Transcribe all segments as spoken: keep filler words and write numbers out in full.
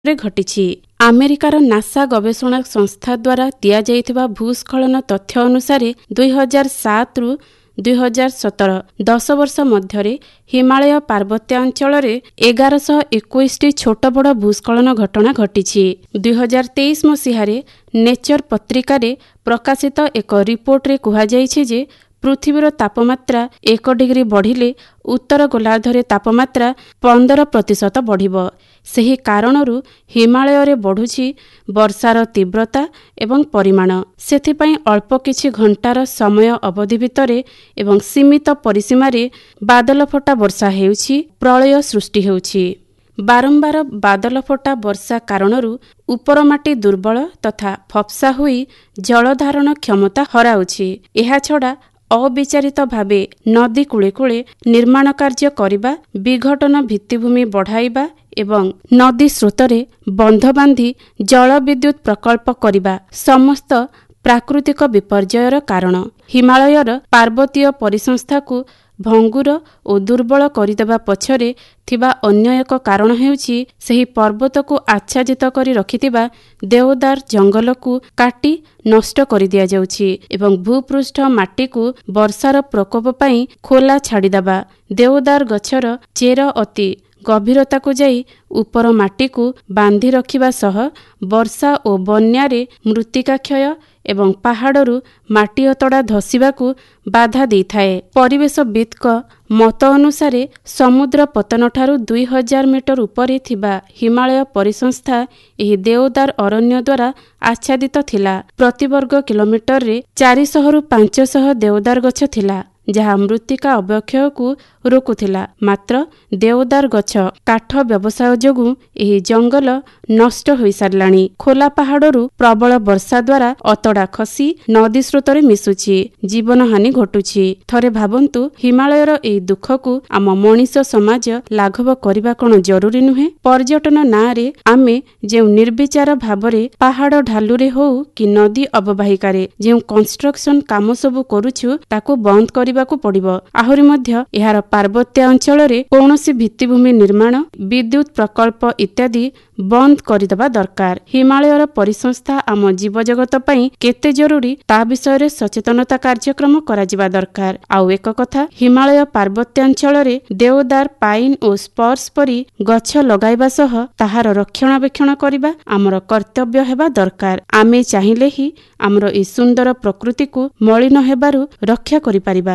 ଘଟିଛି। ଆମେରିକାର ନାସା ଗବେଷଣା ସଂସ୍ଥା ଦ୍ୱାରା ଦିଆଯାଇଥିବା ଭୂସ୍ଖଳନ ତଥ୍ୟ ଅନୁସାରେ ଦୁଇ ହଜାର ସାତରୁ ଦୁଇ ହଜାର ସତର ଦଶ ବର୍ଷ ମଧ୍ୟରେ ହିମାଳୟ ପାର୍ବତ୍ୟାଞ୍ଚଳରେ ଏଗାରଶହ ଏକୋଇଶଟି ଛୋଟ ବଡ଼ ଭୂସ୍ଖଳନ ଘଟଣା ଘଟିଛି। ଦୁଇ ହଜାର ତେଇଶ ମସିହାରେ ନେଚର ପତ୍ରିକାରେ ପ୍ରକାଶିତ ଏକ ରିପୋର୍ଟରେ କୁହାଯାଇଛି ଯେ ପୃଥିବୀର ତାପମାତ୍ରା ଏକ ଡିଗ୍ରୀ ବଢ଼ିଲେ ଉତ୍ତର ଗୋଲାର୍ଦ୍ଧରେ ତାପମାତ୍ରା ପନ୍ଦର ପ୍ରତିଶତ ବଢ଼ିବ। ସେହି କାରଣରୁ ହିମାଳୟରେ ବଢ଼ୁଛି ବର୍ଷାର ତୀବ୍ରତା ଏବଂ ପରିମାଣ। ସେଥିପାଇଁ ଅଳ୍ପ କିଛି ଘଣ୍ଟାର ସମୟ ଅବଧି ଭିତରେ ଏବଂ ସୀମିତ ପରିସୀମାରେ ବାଦଲଫଟା ବର୍ଷା ହେଉଛି, ପ୍ରଳୟ ସୃଷ୍ଟି ହେଉଛି। ବାରମ୍ବାର ବାଦଲଫଟା ବର୍ଷା କାରଣରୁ ଉପର ମାଟି ଦୁର୍ବଳ ତଥା ଫପସା ହୋଇ ଜଳଧାରଣ କ୍ଷମତା ହରାଉଛି। ଏହାଛଡ଼ା ଅବିଚାରିତ ଭାବେ ନଦୀ କୂଳେ କୂଳେ ନିର୍ମାଣ କାର୍ଯ୍ୟ କରିବା, ବିଘଟନ ଭିତ୍ତିଭୂମି ବଢ଼ାଇବା ଏବଂ ନଦୀ ସ୍ରୋତରେ ବନ୍ଧ ବାନ୍ଧି ଜଳବିଦ୍ୟୁତ ପ୍ରକଳ୍ପ କରିବା ସମସ୍ତ ପ୍ରାକୃତିକ ବିପର୍ଯ୍ୟୟର କାରଣ। ହିମାଳୟର ପାର୍ବତୀୟ ପରିସଂସ୍ଥାକୁ ଭଙ୍ଗୁର ଓ ଦୁର୍ବଳ କରିଦେବା ପଛରେ ଥିବା ଅନ୍ୟ ଏକ କାରଣ ହେଉଛି ସେହି ପର୍ବତକୁ ଆଚ୍ଛାଦିତ କରି ରଖିଥିବା ଦେଓଦାର ଜଙ୍ଗଲକୁ କାଟି ନଷ୍ଟ କରିଦିଆଯାଉଛି ଏବଂ ଭୂପୃଷ୍ଠ ମାଟିକୁ ବର୍ଷାର ପ୍ରକୋପ ପାଇଁ ଖୋଲା ଛାଡ଼ିଦେବା। ଦେଓଦାର ଗଛର ଚେର ଅତି ଗଭୀରତାକୁ ଯାଇ ଉପର ମାଟିକୁ ବାନ୍ଧି ରଖିବା ସହ ବର୍ଷା ଓ ବନ୍ୟାରେ ମୃତ୍ତିକା କ୍ଷୟ ଏବଂ ପାହାଡ଼ରୁ ମାଟି ଅତଡ଼ା ଧସିବାକୁ ବାଧା ଦେଇଥାଏ। ପରିବେଶବିତ୍ଙ୍କ ମତ ଅନୁସାରେ ସମୁଦ୍ର ପତନଠାରୁ ଦୁଇ ହଜାର ମିଟର ଉପରେ ଥିବା ହିମାଳୟ ପରିସଂସ୍ଥା ଏହି ଦେଓଦାର ଅରଣ୍ୟ ଦ୍ୱାରା ଆଚ୍ଛାଦିତ ଥିଲା। ପ୍ରତି ବର୍ଗ କିଲୋମିଟରରେ ଚାରିଶହରୁ ପାଞ୍ଚଶହ ଦେଓଦାର ଗଛ ଥିଲା, ଯାହା ମୃତ୍ତିକା ଅବକ୍ଷୟକୁ ରୋକୁଥିଲା। ମାତ୍ର ଦେଓଦାର ଗଛ କାଠ ବ୍ୟବସାୟ ଯୋଗୁଁ ଏହି ଜଙ୍ଗଲ ନଷ୍ଟ ହୋଇସାରିଲାଣି। ଖୋଲା ପାହାଡ଼ରୁ ପ୍ରବଳ ବର୍ଷା ଦ୍ୱାରା ଅତଡ଼ା ଖସି ନଦୀ ସ୍ରୋତରେ ମିଶୁଛି, ଜୀବନହାନି ଘଟୁଛି। ଥରେ ଭାବନ୍ତୁ, ହିମାଳୟର ଏହି ଦୁଃଖକୁ ଆମ ମଣିଷ ସମାଜ ଲାଘବ କରିବା କ'ଣ ଜରୁରୀ ନୁହେଁ? ପର୍ଯ୍ୟଟନ ନାଁରେ ଆମେ ଯେଉଁ ନିର୍ବିଚାର ଭାବରେ ପାହାଡ଼ ଢାଲୁରେ ହେଉ କି ନଦୀ ଅବବାହିକାରେ ଯେଉଁ କନଷ୍ଟ୍ରକ୍ସନ କାମ ସବୁ କରୁଛୁ, ତାକୁ ବନ୍ଦ କରିବାକୁ ପଡ଼ିବ। ଆହୁରି ମଧ୍ୟ ଏହାର ପାର୍ବତ୍ୟ ଅଞ୍ଚଳରେ କୌଣସି ଭିତ୍ତିଭୂମି ନିର୍ମାଣ, ବିଦ୍ୟୁତ ପ୍ରକଳ୍ପ ଇତ୍ୟାଦି ବନ୍ଦ କରିଦେବା ଦରକାର। ହିମାଳୟର ପରିସଂସ୍ଥା ଆମ ଜୀବଜଗତ ପାଇଁ କେତେ ଜରୁରୀ ତା ବିଷୟରେ ସଚେତନତା କାର୍ଯ୍ୟକ୍ରମ କରାଯିବା ଦରକାର। ଆଉ ଏକ କଥା, ହିମାଳୟ ପାର୍ବତ୍ୟାଞ୍ଚଳରେ ଦେଓଦାର, ପାଇନ ଓ ସ୍ପର୍ସ ପରି ଗଛ ଲଗାଇବା ସହ ତାହାର ରକ୍ଷଣାବେକ୍ଷଣ କରିବା ଆମର କର୍ତ୍ତବ୍ୟ ହେବା ଦରକାର। ଆମେ ଚାହିଁଲେ ହିଁ ଆମର ଏହି ସୁନ୍ଦର ପ୍ରକୃତିକୁ ମଳିନ ହେବାରୁ ରକ୍ଷା କରିପାରିବା।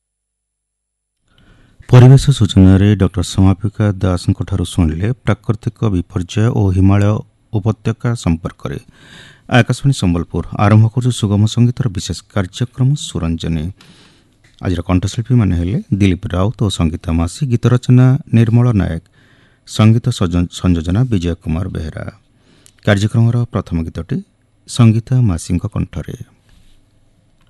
ପରିବେଶ ସୂଚନାରେ ଡକ୍ଟର ସମାପିକା ଦାସଙ୍କଠାରୁ ଶୁଣିଲେ ପ୍ରାକୃତିକ ବିପର୍ଯ୍ୟୟ ଓ ହିମାଳୟ ଉପତ୍ୟକା ସମ୍ପର୍କରେ। ଆକାଶବାଣୀ ସମ୍ବଲପୁର ଆରମ୍ଭ କରୁଛୁ ସୁଗମ ସଙ୍ଗୀତର ବିଶେଷ କାର୍ଯ୍ୟକ୍ରମ ସୁରଞ୍ଜନୀ। ଆଜିର କଣ୍ଠଶିଳ୍ପୀମାନେ ହେଲେ ଦିଲ୍ଲୀପ ରାଉତ ଓ ସଙ୍ଗୀତା ମାସି, ଗୀତ ରଚନା ନିର୍ମଳ ନାୟକ, ସଙ୍ଗୀତ ସଂଯୋଜନା ବିଜୟ କୁମାର ବେହେରା। କାର୍ଯ୍ୟକ୍ରମର ପ୍ରଥମ ଗୀତଟି ସଙ୍ଗୀତା ମାସିଙ୍କ କଣ୍ଠରେ।